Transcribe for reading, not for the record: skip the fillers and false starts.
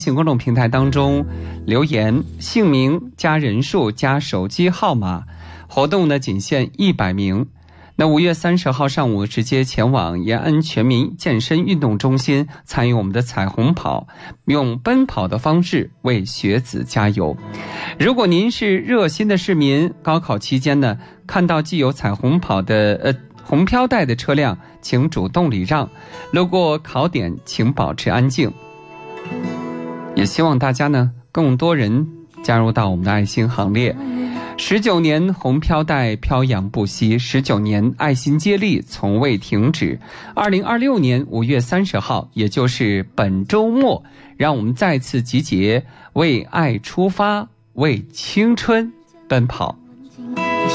请公众平台当中留言，姓名加人数加手机号码，活动呢仅限100名。那5月30号上午直接前往延安全民健身运动中心参与我们的彩虹跑，用奔跑的方式为学子加油。如果您是热心的市民，高考期间呢看到既有彩虹跑的红飘带的车辆，请主动礼让，路过考点请保持安静。也希望大家呢更多人加入到我们的爱心行列。19年红飘带飘扬不息，19年爱心接力从未停止。2026年5月30号，也就是本周末，让我们再次集结，为爱出发，为青春奔跑。